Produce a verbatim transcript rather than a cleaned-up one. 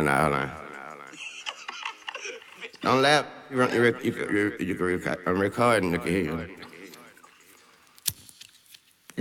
Hold on, hold on. Don't laugh. You, run, you, rec- you, can- you, you can record. I'm recording. You can hear you.